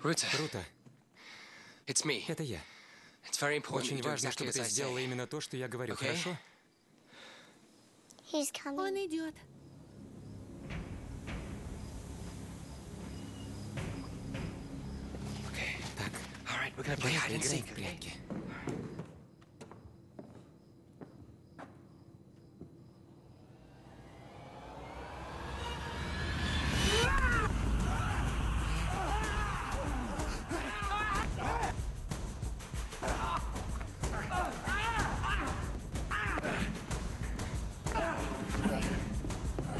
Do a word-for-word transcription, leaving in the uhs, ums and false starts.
Рута, Рута, it's me. это я. It's very important Очень you do важно, exactly чтобы as ты I сделала say. именно то, что я говорю, Okay? хорошо? He's coming. Он идет. Okay. Так, All right, we're gonna play hide понятно, and играем seek, в okay? прятки.